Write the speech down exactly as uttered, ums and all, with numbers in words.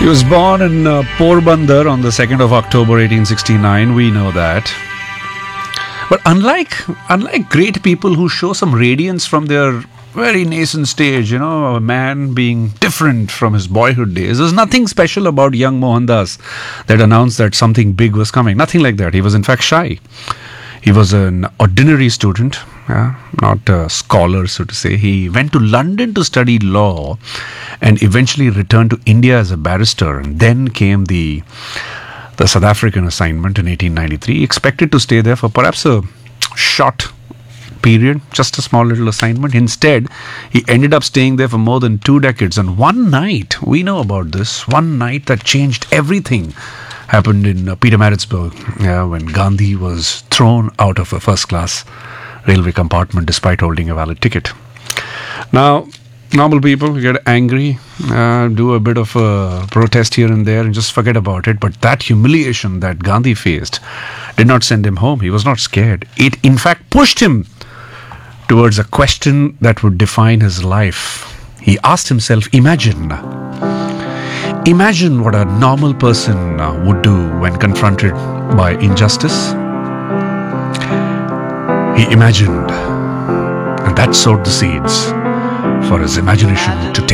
He was born in uh, Porbandar on the second of October eighteen sixty-nine. We know that. But unlike unlike great people who show some radiance from their very nascent stage, you know, a man being different from his boyhood days, there's nothing special about young Mohandas that announced that something big was coming. Nothing like that. He was in fact shy. He was an ordinary student, yeah, not a scholar, so to say. He went to London to study law and eventually returned to India as a barrister. And then came the the South African assignment in eighteen ninety-three. He expected to stay there for perhaps a short period, just a small little assignment. Instead, he ended up staying there for more than two decades. And one night, we know about this, one night that changed everything happened in uh, Pietermaritzburg, yeah, when Gandhi was thrown out of a first-class railway compartment despite holding a valid ticket. Now, normal people get angry, uh, do a bit of a protest here and there and just forget about it. But that humiliation that Gandhi faced did not send him home. He was not scared. It, in fact, pushed him towards a question that would define his life. He asked himself, imagine... Imagine what a normal person uh, would do when confronted by injustice. He imagined, and that sowed the seeds for his imagination to take